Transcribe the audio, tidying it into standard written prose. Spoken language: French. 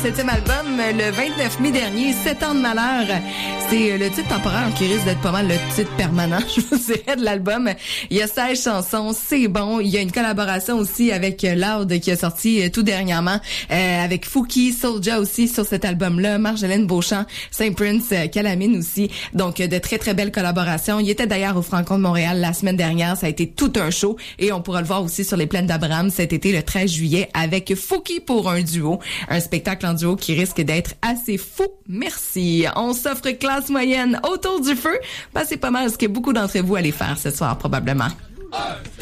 7e album le 29 mai dernier, 7 ans de malheur. C'est le titre temporaire qui risque d'être pas mal le titre permanent, je vous dirais, de l'album. Il y a 16 chansons, c'est bon. Il y a une collaboration aussi avec Loud qui a sorti tout dernièrement, avec Fouki, Soulja aussi sur cet album-là, Marjolaine Beauchamp, Saint Prince, Calamine aussi. Donc, de très, très belles collaborations. Il était d'ailleurs au Franco de Montréal la semaine dernière. Ça a été tout un show et on pourra le voir aussi sur les plaines d'Abraham cet été, le 13 juillet, avec Fouki pour un duo. Un spectacle en duo qui risque d'être assez fou. Merci. On s'offre classe moyenne autour du feu. Ben, c'est pas mal ce que beaucoup d'entre vous allez faire ce soir, probablement.